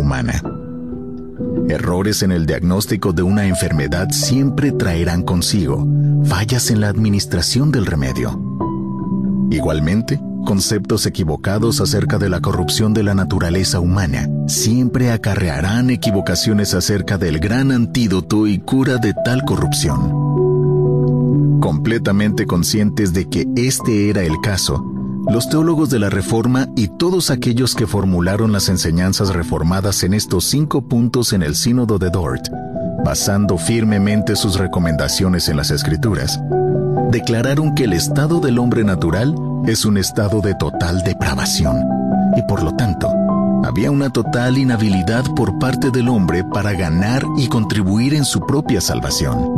humana. Errores en el diagnóstico de una enfermedad siempre traerán consigo fallas en la administración del remedio. Igualmente, conceptos equivocados acerca de la corrupción de la naturaleza humana siempre acarrearán equivocaciones acerca del gran antídoto y cura de tal corrupción. Completamente conscientes de que este era el caso, los teólogos de la Reforma y todos aquellos que formularon las enseñanzas reformadas en estos 5 puntos en el Sínodo de Dort, basando firmemente sus recomendaciones en las Escrituras, declararon que el estado del hombre natural es un estado de total depravación, y por lo tanto, había una total inhabilidad por parte del hombre para ganar y contribuir en su propia salvación.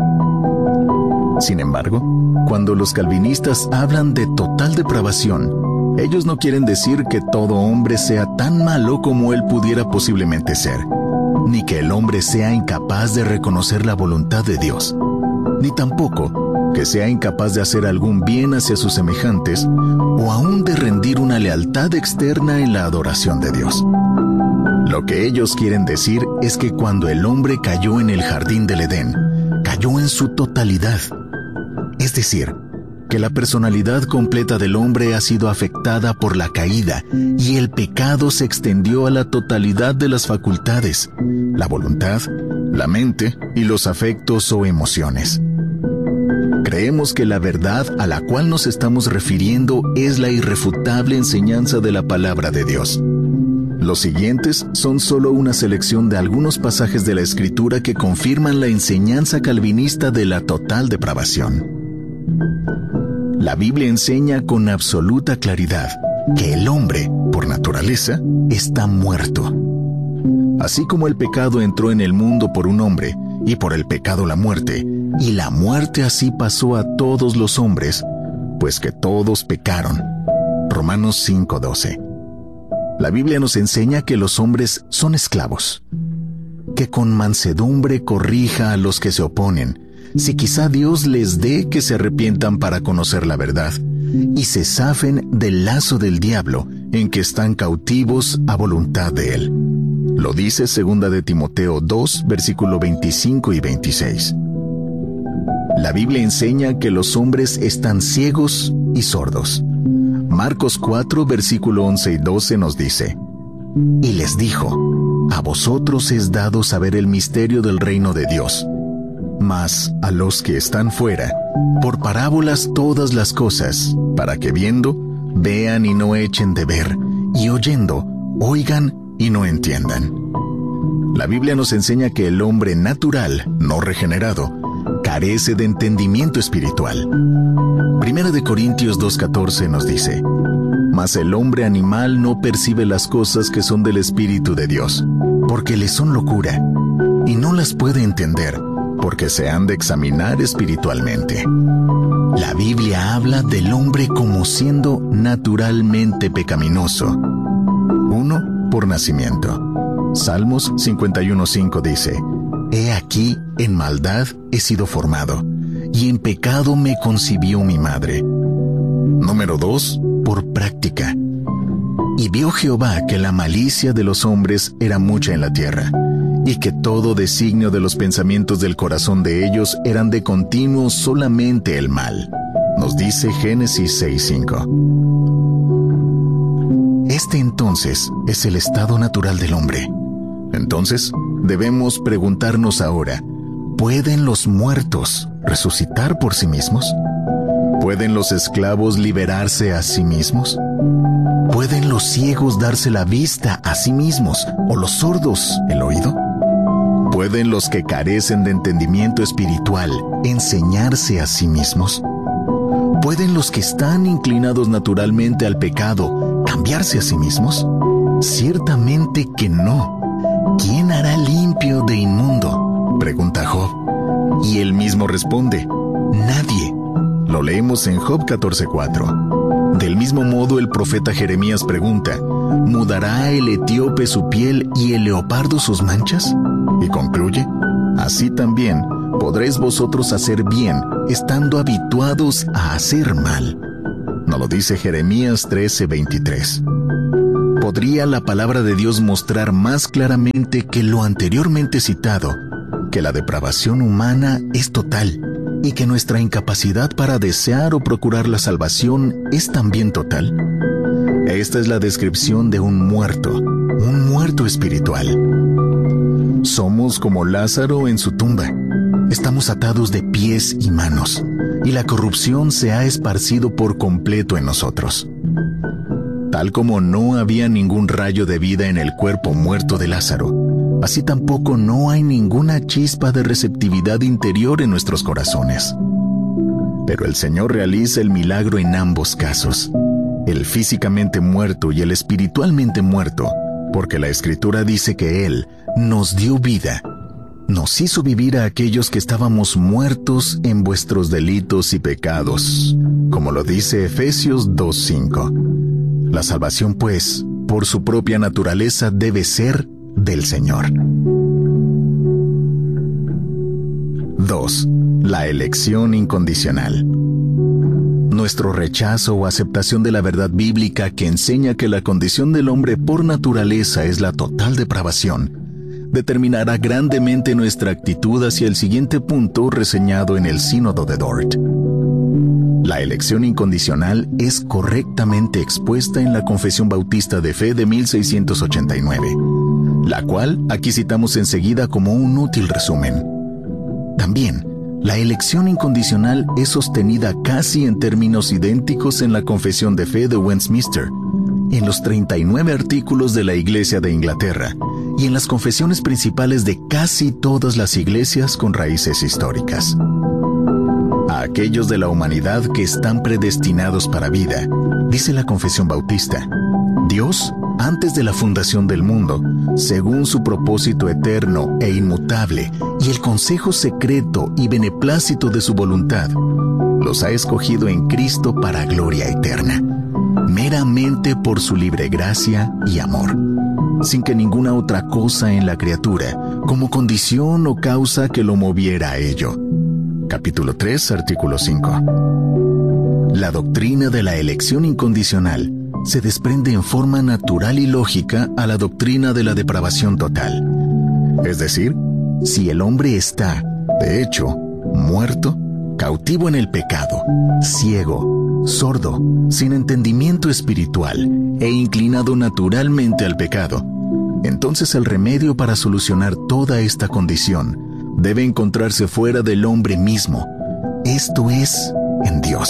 Sin embargo, cuando los calvinistas hablan de total depravación, ellos no quieren decir que todo hombre sea tan malo como él pudiera posiblemente ser, ni que el hombre sea incapaz de reconocer la voluntad de Dios, ni tampoco que sea incapaz de hacer algún bien hacia sus semejantes o aún de rendir una lealtad externa en la adoración de Dios. Lo que ellos quieren decir es que cuando el hombre cayó en el jardín del Edén, cayó en su totalidad. Es decir, que la personalidad completa del hombre ha sido afectada por la caída y el pecado se extendió a la totalidad de las facultades, la voluntad, la mente y los afectos o emociones. Creemos que la verdad a la cual nos estamos refiriendo es la irrefutable enseñanza de la palabra de Dios. Los siguientes son solo una selección de algunos pasajes de la Escritura que confirman la enseñanza calvinista de la total depravación. La Biblia enseña con absoluta claridad que el hombre, por naturaleza, está muerto. Así como el pecado entró en el mundo por un hombre, y por el pecado la muerte, y la muerte así pasó a todos los hombres, pues que todos pecaron. Romanos 5:12. La Biblia nos enseña que los hombres son esclavos, que con mansedumbre corrija a los que se oponen, si quizá Dios les dé que se arrepientan para conocer la verdad, y se zafen del lazo del diablo en que están cautivos a voluntad de él. Lo dice 2 de Timoteo 2, versículo 25 y 26. La Biblia enseña que los hombres están ciegos y sordos. Marcos 4, versículo 11 y 12 nos dice: Y les dijo: A vosotros es dado saber el misterio del reino de Dios, mas a los que están fuera, por parábolas todas las cosas, para que viendo, vean y no echen de ver, y oyendo, oigan y no entiendan. La Biblia nos enseña que el hombre natural, no regenerado, carece de entendimiento espiritual. 1 de Corintios 2:14 nos dice: Mas el hombre animal no percibe las cosas que son del Espíritu de Dios, porque le son locura, y no las puede entender, porque se han de examinar espiritualmente. La Biblia habla del hombre como siendo naturalmente pecaminoso. 1. Por nacimiento. Salmos 51:5 dice: He aquí, en maldad he sido formado, y en pecado me concibió mi madre. Número 2. Por práctica. Y vio Jehová que la malicia de los hombres era mucha en la tierra, y que todo designio de los pensamientos del corazón de ellos eran de continuo solamente el mal. Nos dice Génesis 6:5. Este entonces es el estado natural del hombre. Entonces, debemos preguntarnos ahora: ¿pueden los muertos resucitar por sí mismos? ¿Pueden los esclavos liberarse a sí mismos? ¿Pueden los ciegos darse la vista a sí mismos o los sordos el oído? ¿Pueden los que carecen de entendimiento espiritual enseñarse a sí mismos? ¿Pueden los que están inclinados naturalmente al pecado cambiarse a sí mismos? Ciertamente que no. ¿Quién hará limpio de inmundo?, pregunta Job. Y él mismo responde: nadie. Lo leemos en Job 14:4. Del mismo modo, el profeta Jeremías pregunta: ¿mudará el etíope su piel y el leopardo sus manchas? Y concluye: así también podréis vosotros hacer bien, estando habituados a hacer mal. Nos lo dice Jeremías 13:23. ¿Podría la palabra de Dios mostrar más claramente que lo anteriormente citado, que la depravación humana es total y que nuestra incapacidad para desear o procurar la salvación es también total? Esta es la descripción de un muerto espiritual. Somos como Lázaro en su tumba. Estamos atados de pies y manos, y la corrupción se ha esparcido por completo en nosotros. Tal como no había ningún rayo de vida en el cuerpo muerto de Lázaro, así tampoco no hay ninguna chispa de receptividad interior en nuestros corazones. Pero el Señor realiza el milagro en ambos casos, el físicamente muerto y el espiritualmente muerto, porque la Escritura dice que Él nos dio vida, nos hizo vivir a aquellos que estábamos muertos en vuestros delitos y pecados, como lo dice Efesios 2:5. La salvación, pues, por su propia naturaleza debe ser del Señor. 2. La elección incondicional. Nuestro rechazo o aceptación de la verdad bíblica que enseña que la condición del hombre por naturaleza es la total depravación, determinará grandemente nuestra actitud hacia el siguiente punto reseñado en el Sínodo de Dort. La elección incondicional es correctamente expuesta en la Confesión Bautista de Fe de 1689, la cual aquí citamos enseguida como un útil resumen. También, la elección incondicional es sostenida casi en términos idénticos en la Confesión de Fe de Westminster, en los 39 artículos de la Iglesia de Inglaterra y en las confesiones principales de casi todas las iglesias con raíces históricas. A aquellos de la humanidad que están predestinados para vida, dice la Confesión Bautista, Dios, antes de la fundación del mundo, según su propósito eterno e inmutable y el consejo secreto y beneplácito de su voluntad, los ha escogido en Cristo para gloria eterna, meramente por su libre gracia y amor, sin que ninguna otra cosa en la criatura, como condición o causa que lo moviera a ello. Capítulo 3, artículo 5. La doctrina de la elección incondicional se desprende en forma natural y lógica a la doctrina de la depravación total. Es decir, si el hombre está, de hecho, muerto, cautivo en el pecado, ciego, sordo, sin entendimiento espiritual e inclinado naturalmente al pecado, entonces el remedio para solucionar toda esta condición debe encontrarse fuera del hombre mismo, esto es, en Dios.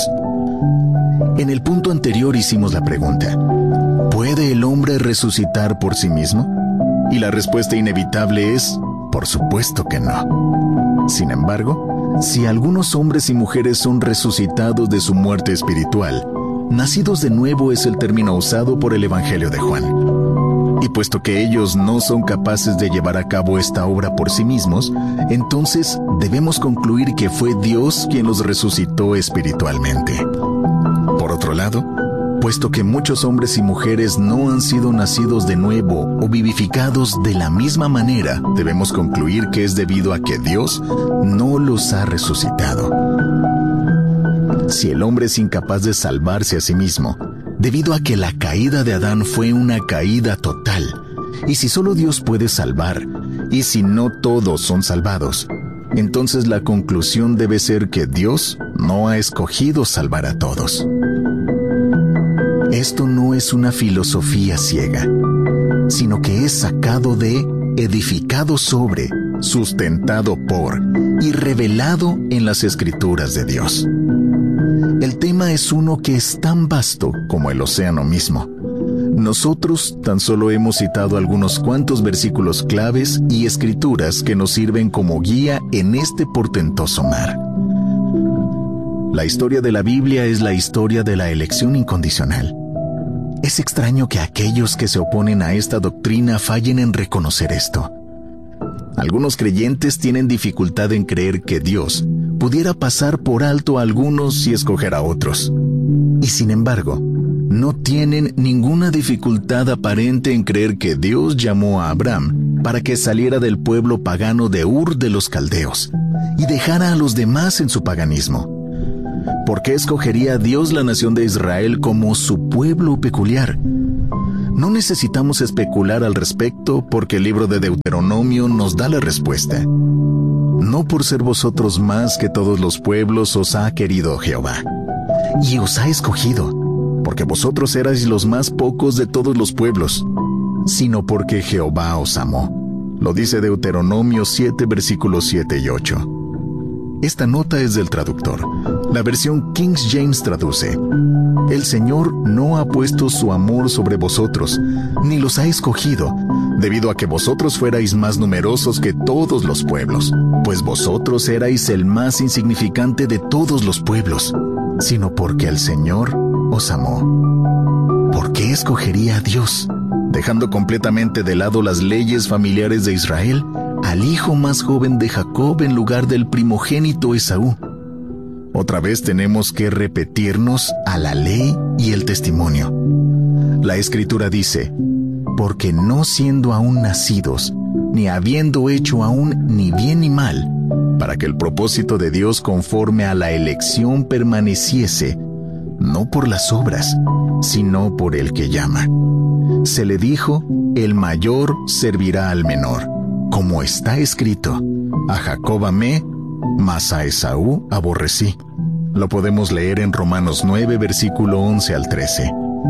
En el punto anterior hicimos la pregunta, ¿puede el hombre resucitar por sí mismo? Y la respuesta inevitable es, por supuesto que no. Sin embargo, si algunos hombres y mujeres son resucitados de su muerte espiritual, nacidos de nuevo es el término usado por el Evangelio de Juan. Y puesto que ellos no son capaces de llevar a cabo esta obra por sí mismos, entonces debemos concluir que fue Dios quien los resucitó espiritualmente. Por otro lado, puesto que muchos hombres y mujeres no han sido nacidos de nuevo o vivificados de la misma manera, debemos concluir que es debido a que Dios no los ha resucitado. Si el hombre es incapaz de salvarse a sí mismo, debido a que la caída de Adán fue una caída total, y si solo Dios puede salvar, y si no todos son salvados, entonces la conclusión debe ser que Dios no ha escogido salvar a todos. Esto no es una filosofía ciega, sino que es sacado de, edificado sobre, sustentado por y revelado en las Escrituras de Dios. El tema es uno que es tan vasto como el océano mismo. Nosotros tan solo hemos citado algunos cuantos versículos claves y escrituras que nos sirven como guía en este portentoso mar. La historia de la Biblia es la historia de la elección incondicional. Es extraño que aquellos que se oponen a esta doctrina fallen en reconocer esto. Algunos creyentes tienen dificultad en creer que Dios pudiera pasar por alto a algunos y escoger a otros. Y sin embargo, no tienen ninguna dificultad aparente en creer que Dios llamó a Abraham para que saliera del pueblo pagano de Ur de los Caldeos y dejara a los demás en su paganismo. ¿Por qué escogería Dios la nación de Israel como su pueblo peculiar? No necesitamos especular al respecto porque el libro de Deuteronomio nos da la respuesta. No por ser vosotros más que todos los pueblos os ha querido Jehová, y os ha escogido, porque vosotros erais los más pocos de todos los pueblos, sino porque Jehová os amó. Lo dice Deuteronomio 7, versículos 7 y 8. Esta nota es del traductor. La versión King James traduce: El Señor no ha puesto su amor sobre vosotros, ni los ha escogido, debido a que vosotros fuerais más numerosos que todos los pueblos, pues vosotros erais el más insignificante de todos los pueblos, sino porque el Señor os amó. ¿Por qué escogería a Dios, dejando completamente de lado las leyes familiares de Israel, al hijo más joven de Jacob en lugar del primogénito Esaú? Otra vez tenemos que repetirnos a la ley y el testimonio. La Escritura dice: porque no siendo aún nacidos, ni habiendo hecho aún ni bien ni mal, para que el propósito de Dios conforme a la elección permaneciese, no por las obras, sino por el que llama. Se le dijo: el mayor servirá al menor, como está escrito: a Jacob amé, mas a Esaú aborrecí. Lo podemos leer en Romanos 9, versículo 11 al 13.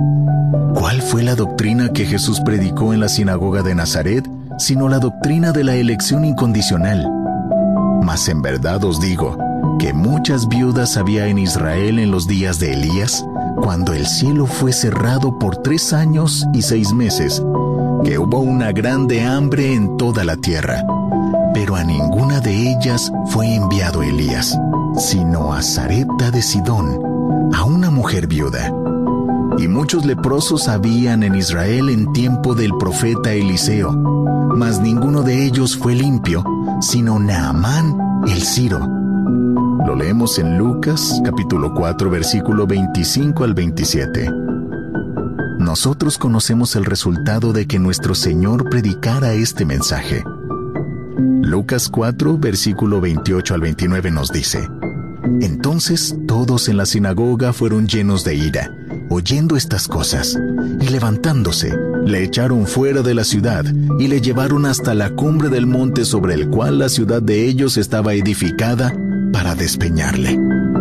¿Cuál fue la doctrina que Jesús predicó en la sinagoga de Nazaret, sino la doctrina de la elección incondicional? Mas en verdad os digo, que muchas viudas había en Israel en los días de Elías, cuando el cielo fue cerrado por 3 años y 6 meses, que hubo una grande hambre en toda la tierra. Pero a ninguna de ellas fue enviado Elías, sino a Sarepta de Sidón, a una mujer viuda. Y muchos leprosos habían en Israel en tiempo del profeta Eliseo, mas ninguno de ellos fue limpio, sino Naamán el Siro. Lo leemos en Lucas, capítulo 4, versículo 25 al 27. Nosotros conocemos el resultado de que nuestro Señor predicara este mensaje. Lucas 4, versículo 28 al 29 nos dice: Entonces todos en la sinagoga fueron llenos de ira, oyendo estas cosas, y levantándose, le echaron fuera de la ciudad, y le llevaron hasta la cumbre del monte sobre el cual la ciudad de ellos estaba edificada, para despeñarle.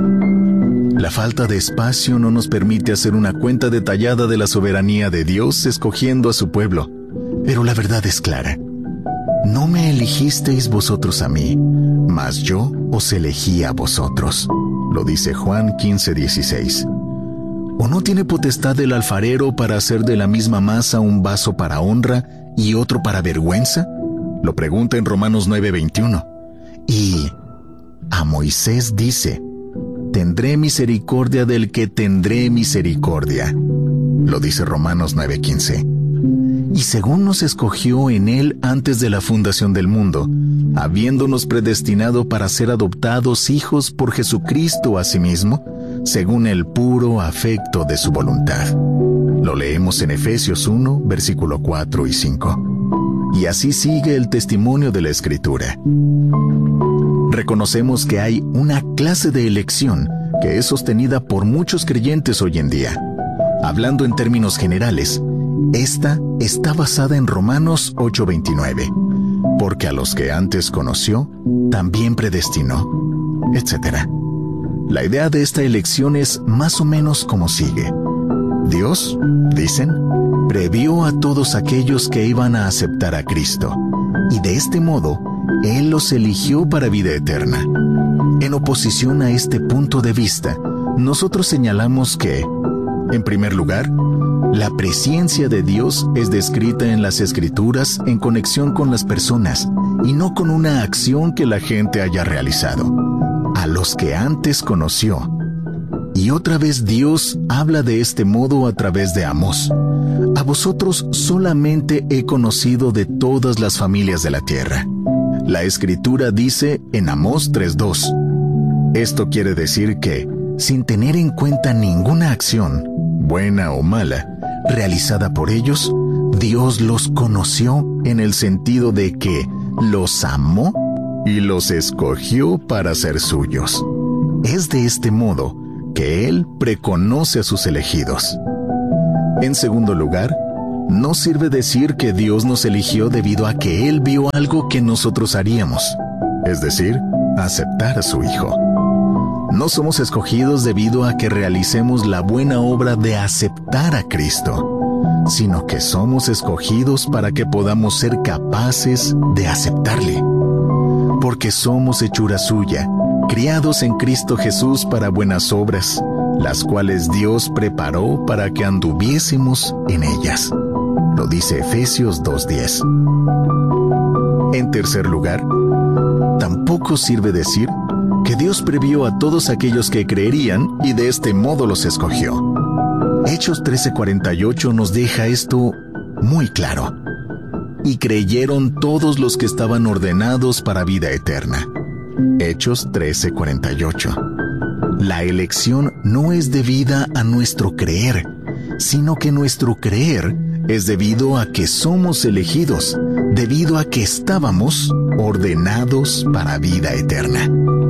La falta de espacio no nos permite hacer una cuenta detallada de la soberanía de Dios escogiendo a su pueblo, pero la verdad es clara. No me elegisteis vosotros a mí, mas yo os elegí a vosotros. Lo dice Juan 15:16. ¿O no tiene potestad el alfarero para hacer de la misma masa un vaso para honra y otro para vergüenza? Lo pregunta en Romanos 9:21. Y a Moisés dice: tendré misericordia del que tendré misericordia. Lo dice Romanos 9:15. Y según nos escogió en él antes de la fundación del mundo, habiéndonos predestinado para ser adoptados hijos por Jesucristo a sí mismo, según el puro afecto de su voluntad. Lo leemos en Efesios 1, versículo 4 y 5. Y así sigue el testimonio de la Escritura. Reconocemos que hay una clase de elección que es sostenida por muchos creyentes hoy en día. Hablando en términos generales, esta está basada en Romanos 8:29, porque a los que antes conoció, también predestinó, etc. La idea de esta elección es más o menos como sigue. Dios, dicen, previó a todos aquellos que iban a aceptar a Cristo, y de este modo, Él los eligió para vida eterna. En oposición a este punto de vista, nosotros señalamos que, en primer lugar, la presencia de Dios es descrita en las Escrituras en conexión con las personas y no con una acción que la gente haya realizado. A los que antes conoció. Y otra vez Dios habla de este modo a través de Amós. A vosotros solamente he conocido de todas las familias de la tierra. La Escritura dice en Amós 3:2. Esto quiere decir que, sin tener en cuenta ninguna acción, buena o mala, realizada por ellos, Dios los conoció en el sentido de que los amó y los escogió para ser suyos. Es de este modo que Él preconoce a sus elegidos. En segundo lugar, no sirve decir que Dios nos eligió debido a que Él vio algo que nosotros haríamos, es decir, aceptar a su Hijo. No somos escogidos debido a que realicemos la buena obra de aceptar a Cristo, sino que somos escogidos para que podamos ser capaces de aceptarle. Porque somos hechura suya, criados en Cristo Jesús para buenas obras, las cuales Dios preparó para que anduviésemos en ellas. Lo dice Efesios 2:10. En tercer lugar, tampoco sirve decir que Dios previó a todos aquellos que creerían y de este modo los escogió. Hechos 13:48 nos deja esto muy claro. Y creyeron todos los que estaban ordenados para vida eterna. Hechos 13:48. La elección no es debida a nuestro creer, sino que nuestro creer es debido a que somos elegidos, debido a que estábamos ordenados para vida eterna.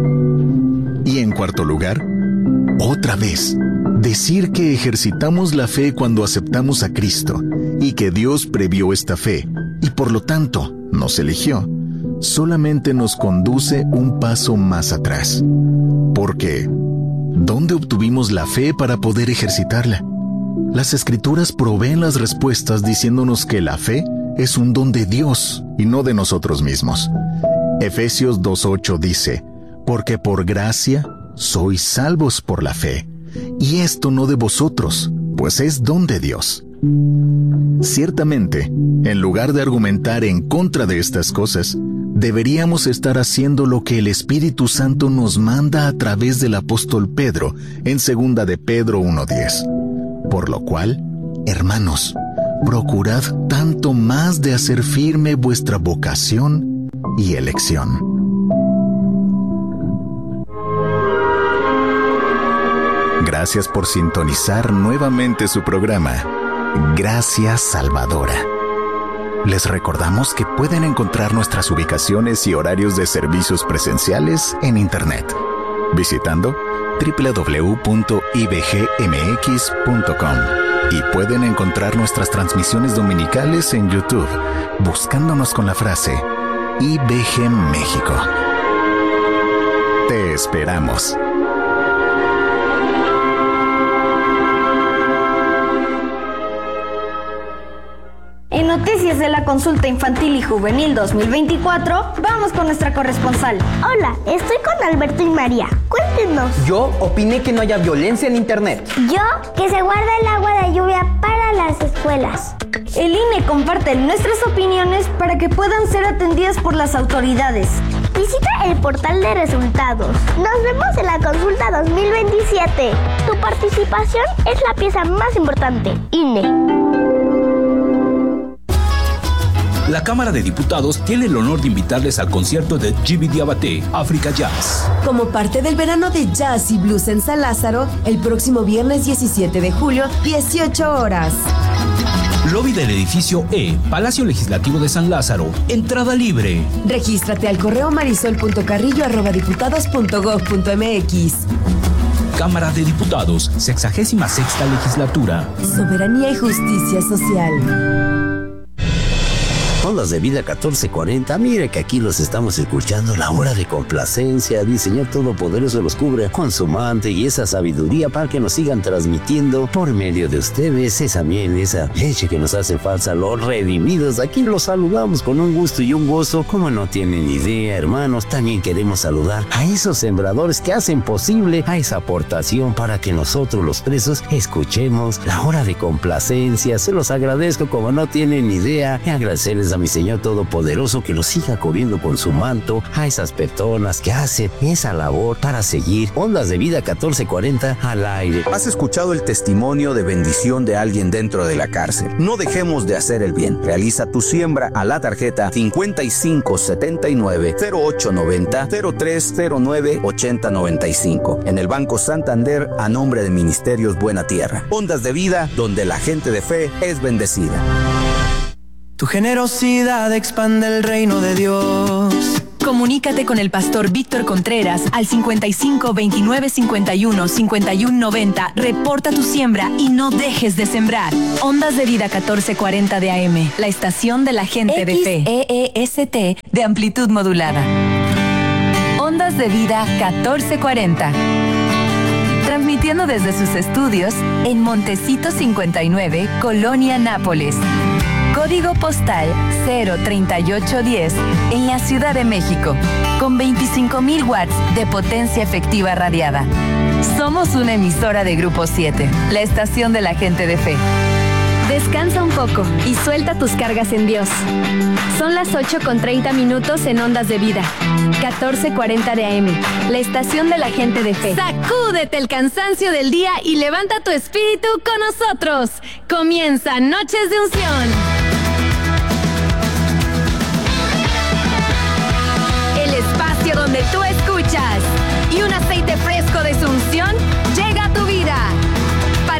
Y en cuarto lugar, otra vez, decir que ejercitamos la fe cuando aceptamos a Cristo y que Dios previó esta fe y por lo tanto nos eligió, solamente nos conduce un paso más atrás. Porque, ¿dónde obtuvimos la fe para poder ejercitarla? Las Escrituras proveen las respuestas diciéndonos que la fe es un don de Dios y no de nosotros mismos. Efesios 2:8 dice, porque por gracia sois salvos por la fe, y esto no de vosotros, pues es don de Dios. Ciertamente, en lugar de argumentar en contra de estas cosas, deberíamos estar haciendo lo que el Espíritu Santo nos manda a través del apóstol Pedro en 2 de Pedro 1:10. Por lo cual, hermanos, procurad tanto más de hacer firme vuestra vocación y elección. Gracias por sintonizar nuevamente su programa, Gracia Salvadora. Les recordamos que pueden encontrar nuestras ubicaciones y horarios de servicios presenciales en Internet, visitando www.ibgmx.com, y pueden encontrar nuestras transmisiones dominicales en YouTube, buscándonos con la frase IBG México. Te esperamos. En Noticias de la Consulta Infantil y Juvenil 2024, vamos con nuestra corresponsal. Hola, estoy con Alberto y María. Cuéntenos. Yo opiné que no haya violencia en Internet. Yo, que se guarda el agua de lluvia para las escuelas. El INE comparte nuestras opiniones para que puedan ser atendidas por las autoridades. Visita el portal de resultados. Nos vemos en la consulta 2027. Tu participación es la pieza más importante. INE. La Cámara de Diputados tiene el honor de invitarles al concierto de Djiby Diabaté, África Jazz. Como parte del verano de Jazz y Blues en San Lázaro, el próximo viernes 17 de julio, 18 horas. Lobby del edificio E, Palacio Legislativo de San Lázaro. Entrada libre. Regístrate al correo marisol.carrillo@diputados.gov.mx. Cámara de Diputados, 66ª Legislatura. Soberanía y justicia social. Ondas de Vida 1440, mire que aquí los estamos escuchando, la hora de complacencia. El Señor Todopoderoso los cubre con su manto y esa sabiduría para que nos sigan transmitiendo por medio de ustedes esa miel, esa leche que nos hace falta, los redimidos. Aquí los saludamos con un gusto y un gozo, como no tienen idea, hermanos. También queremos saludar a esos sembradores que hacen posible a esa aportación para que nosotros los presos escuchemos la hora de complacencia. Se los agradezco como no tienen idea, y agradecerles a mi Señor Todopoderoso que los siga cubriendo con su manto, a esas personas que hacen esa labor para seguir Ondas de Vida 1440 al aire. ¿Has escuchado el testimonio de bendición de alguien dentro de la cárcel? No dejemos de hacer el bien. Realiza tu siembra a la tarjeta 5579-0890-0309-8095 en el Banco Santander a nombre de Ministerios Buena Tierra. Ondas de Vida, donde la gente de fe es bendecida. Tu generosidad expande el reino de Dios. Comunícate con el pastor Víctor Contreras al 55 29 51 51 90. Reporta tu siembra y no dejes de sembrar. Ondas de Vida 1440 de AM, la estación de la gente de fe. XEEST de amplitud modulada. Ondas de Vida 1440. Transmitiendo desde sus estudios en Montecito 59, Colonia Nápoles. Código postal 03810 en la Ciudad de México, con 25,000 watts de potencia efectiva radiada. Somos una emisora de Grupo 7, la estación de la gente de fe. Descansa un poco y suelta tus cargas en Dios. Son las 8:30 en Ondas de Vida, 1440 de AM, la estación de la gente de fe. Sacúdete el cansancio del día y levanta tu espíritu con nosotros. Comienza Noches de Unción.